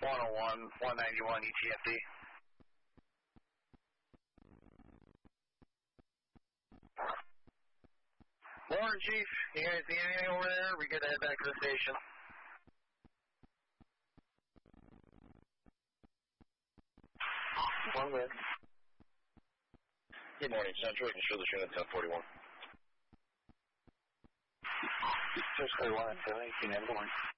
101, 191 ETFD. Morning, Chief. You guys see anything over there? We good to head back to the station. One minute. Good morning, Central. You can show the unit 1041. 631 and 718 in the morning.